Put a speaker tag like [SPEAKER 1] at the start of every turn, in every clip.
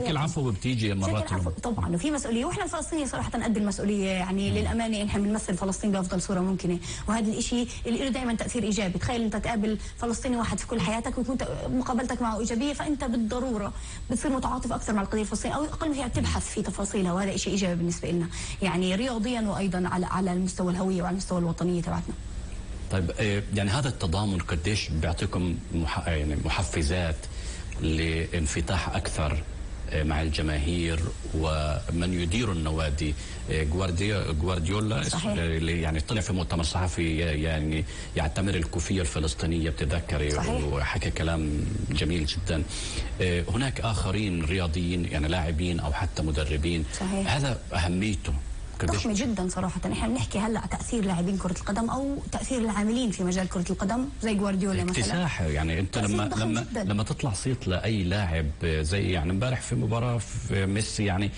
[SPEAKER 1] بشكل عفوي بتيجي مرات
[SPEAKER 2] طبعا، وفي مسؤوليه، واحنا الفلسطينيين صراحه قد المسؤوليه يعني للامانه احنا بنمثل فلسطين بافضل صوره ممكنه، وهذا الشيء اللي له دائما تاثير ايجابي. تخيل انت تقابل فلسطيني واحد في كل حياتك ويكون مقابلتك معه ايجابيه، فانت بالضروره بتصير متعاطف اكثر مع القضيه الفلسطينيه، او اقل فيها تبحث في تفاصيلها، وهذا شيء ايجابي بالنسبه لنا يعني رياضيا وايضا على المستوى الهويه وعلى المستوى الوطنيه تبعتنا.
[SPEAKER 1] طيب يعني هذا التضامن قديش بيعطيكم يعني محفزات لانفتاح اكثر مع الجماهير ومن يدير النوادي؟ جوارديولا اللي يعني طلع في مؤتمر صحفي يعني يعتمر الكوفيه الفلسطينيه بتتذكري، وحكى كلام جميل جدا. هناك اخرين رياضيين يعني لاعبين او حتى مدربين، صحيح. هذا اهميته
[SPEAKER 2] ضخمة جدا صراحة. احنا بنحكي هلا تأثير لاعبين كرة القدم او تأثير العاملين في مجال كرة القدم زي جوارديولا مثلا.
[SPEAKER 1] اكتساح يعني انت لما تطلع صيت لاي لاعب زي يعني امبارح في مباراة في ميسي يعني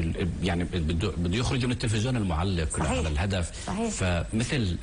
[SPEAKER 1] بده يخرج من التلفزيون المعلق على الهدف. صحيح. فمثل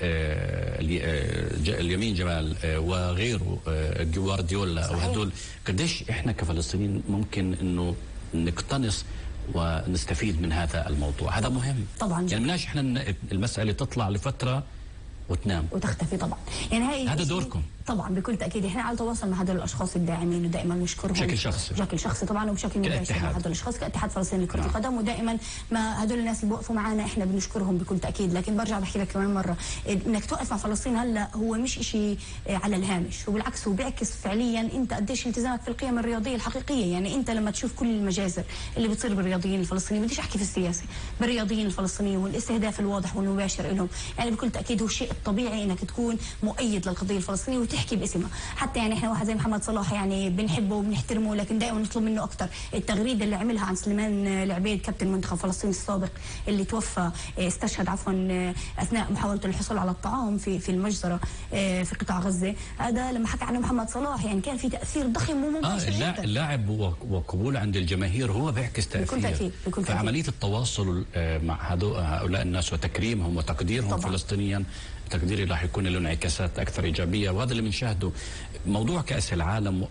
[SPEAKER 1] اليمين جمال وغيره جوارديولا وهدول، قديش احنا كفلسطينيين ممكن انه نقتنص ونستفيد من هذا الموضوع؟ هذا مهم طبعا. يعني مناش احنا المسألة تطلع لفترة وتنام
[SPEAKER 2] وتختفي طبعا. يعني
[SPEAKER 1] هذا دوركم
[SPEAKER 2] طبعا بكل تاكيد. احنا على تواصل مع هذول الاشخاص الداعمين ودائما نشكرهم بشكل شخصي طبعا وبشكل مباشر مع هذول الاشخاص كاتحاد فلسطيني لكره القدم، ودائما ما هذول الناس اللي بوقفوا معنا احنا بنشكرهم بكل تاكيد. لكن برجع بحكي لك كمان مره، انك توقف مع فلسطين هلا هو مش شيء على الهامش، وبالعكس هو بيعكس فعليا انت قديش التزامك في القيم الرياضيه الحقيقيه. يعني انت لما تشوف كل المجازر اللي بتصير بالرياضيين الفلسطينيين، بديش احكي في السياسه، بالرياضيين الفلسطينيين والاستهداف الواضح والمباشر لهم، يعني بكل تاكيد هو الشيء الطبيعي انك تكون مؤيد للقضيه الفلسطينيه وتحكي باسمها. حتى يعني احنا واحد زي محمد صلاح يعني بنحبه وبنحترمه، لكن دائما نطلب منه اكثر. التغريده اللي عملها عن سليمان العبيد كابتن منتخب فلسطين السابق اللي توفى استشهد اثناء محاولته للحصول على الطعام في المجزره في قطاع غزه، هذا لما حكى عنه محمد صلاح يعني كان في تاثير ضخم ومباشر جدا.
[SPEAKER 1] اللاعب وقبوله عند الجماهير هو بيعكس تاثير
[SPEAKER 2] بكل تاكيد.
[SPEAKER 1] فعمليه التواصل مع هؤلاء الناس وتكريمهم وتقديرهم فلسطينيا تقديري راح يكون له انعكاسات اكثر ايجابيه، وهذا اللي بنشاهده. موضوع كاس العالم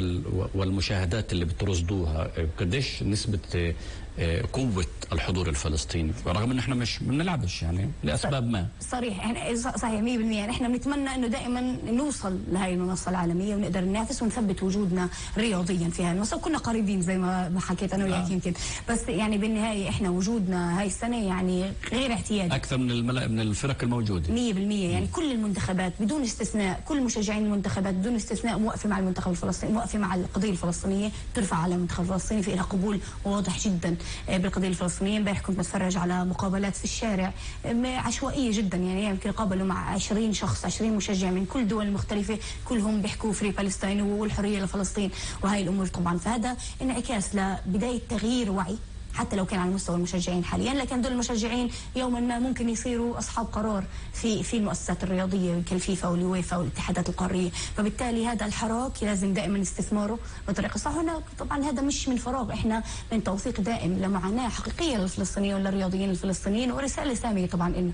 [SPEAKER 1] والمشاهدات اللي بترصدوها، قديش نسبه قوه الحضور الفلسطيني رغم ان احنا مش بنلعبش يعني لاسباب ما؟
[SPEAKER 2] صحيح 100%. يعني احنا بنتمنى انه دائما نوصل لهي المنصه العالميه ونقدر ننافس ونثبت وجودنا رياضيا في هاي المنصه، وكنا قريبين زي ما حكيت انا وياك يمكن، بس يعني بالنهايه احنا وجودنا هاي السنه يعني غير اعتيادي
[SPEAKER 1] اكثر من الفرق الموجوده
[SPEAKER 2] 100%. يعني كل المنتخبات بدون استثناء، كل مشجعين المنتخبات بدون استثناء موقفه مع المنتخب الفلسطيني، موقفه مع القضيه الفلسطينيه، ترفع على المنتخب الفلسطيني، في لها قبول واضح جدا بالقضيه الفلسطينيه. امبارح كنت بتفرج على مقابلات في الشارع عشوائيه جدا، يعني يمكن قابلوا مع 20 شخص 20 مشجع من كل دول مختلفه، كلهم بيحكوا فري فلسطين والحريه لفلسطين وهي الامور طبعا. فهذا انعكاس لبدايه تغيير وعي حتى لو كان على مستوى المشجعين حاليا، لكن دول المشجعين يوما ما ممكن يصيروا اصحاب قرار في المؤسسات الرياضيه كالفيفا واليويفا والاتحادات القاريه، فبالتالي هذا الحراك لازم دائما استثماره بطريقه صح. هنا طبعا هذا مش من فراغ، احنا من توثيق دائم لمعاناه حقيقيه للفلسطينيين وللرياضيين الفلسطينيين، ورساله ساميه طبعا لنا.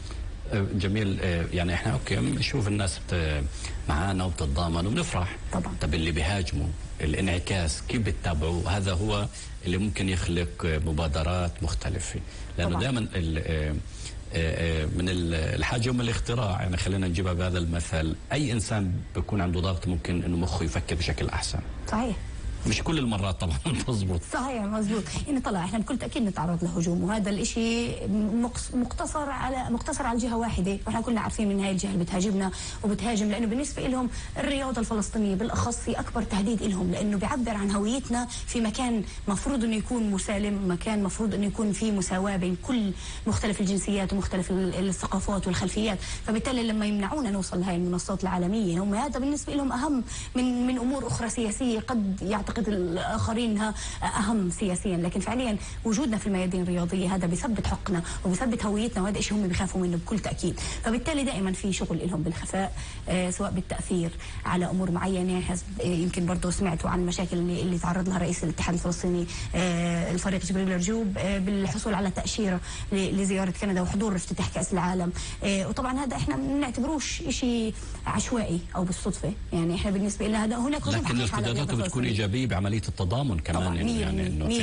[SPEAKER 1] جميل. يعني احنا اوكي بنشوف الناس معانا وبتتضامن وبنفرح طبعا. طب اللي بيهاجموا الانعكاس كيف بتتابعوا؟ هذا هو اللي ممكن يخلق مبادرات مختلفه، لانه دائما من الحاجه من الاختراع. يعني خلينا نجيبها بهذا المثل، اي انسان بيكون عنده ضغط ممكن انه مخه يفكر بشكل احسن.
[SPEAKER 2] صحيح.
[SPEAKER 1] مش كل المرات طبعا تظبط.
[SPEAKER 2] صحيح مظبوط. يعني طلع احنا بكل تاكيد نتعرض لهجوم، وهذا الشيء مقتصر على جهه واحده، واحنا كلنا عارفين من هاي الجهه اللي بتهاجمنا وبتهاجم، لانه بالنسبه لهم الرياضه الفلسطينيه بالاخص هي اكبر تهديد لهم، لانه بيعبر عن هويتنا في مكان مفروض انه يكون مسالم، مكان مفروض انه يكون فيه مساواه بين كل مختلف الجنسيات ومختلف الثقافات والخلفيات. فبالتالي لما يمنعونا نوصل لهي المنصات العالميه، هم هذا بالنسبه لهم اهم من امور اخرى سياسيه قد يعتقد الاخرين انها اهم سياسيا، لكن فعليا وجودنا في الميادين الرياضيه هذا بيثبت حقنا وبيثبت هويتنا، وهذا شيء هم بيخافوا منه بكل تاكيد. فبالتالي دائما في شغل لهم بالخفاء، سواء بالتاثير على امور معينه. يمكن برضه سمعتوا عن المشاكل اللي تعرض لها رئيس الاتحاد الفلسطيني الفريق جبريل الرجوب بالحصول على تاشيره لزياره كندا وحضور افتتاح كاس العالم. وطبعا هذا احنا ما بنعتبروش شيء عشوائي او بالصدفه، يعني احنا بالنسبه لنا هذا هناك
[SPEAKER 1] لكن ارتداداته بتكون ايجابيه بعمليه التضامن كمان، يعني انه